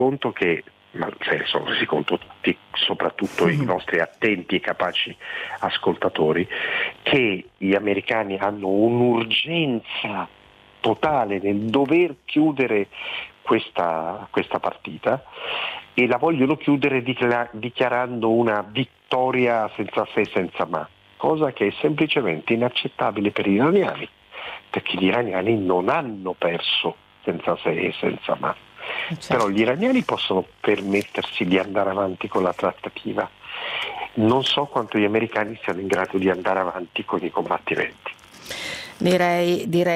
conto che, ma se ne sono resi conto tutti, soprattutto i nostri attenti e capaci ascoltatori, che gli americani hanno un'urgenza totale nel dover chiudere questa partita, e la vogliono chiudere dichiarando una vittoria senza se e senza ma, cosa che è semplicemente inaccettabile per gli iraniani, perché gli iraniani non hanno perso senza se e senza ma. Però gli iraniani possono permettersi di andare avanti con la trattativa. Non so quanto gli americani siano in grado di andare avanti con i combattimenti. Direi